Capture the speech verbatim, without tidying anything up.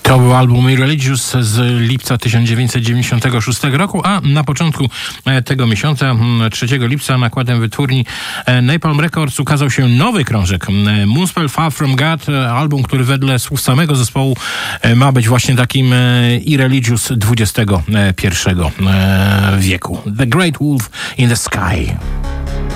To był album Irreligious z lipca tysiąc dziewięćset dziewięćdziesiątego szóstego roku, a na początku tego miesiąca, trzeciego lipca, nakładem wytwórni Napalm Records ukazał się nowy krążek Moonspell Far From God, album, który wedle słów samego zespołu ma być właśnie takim Irreligious dwudziestego pierwszego wieku. The Great Wolf in the Sky.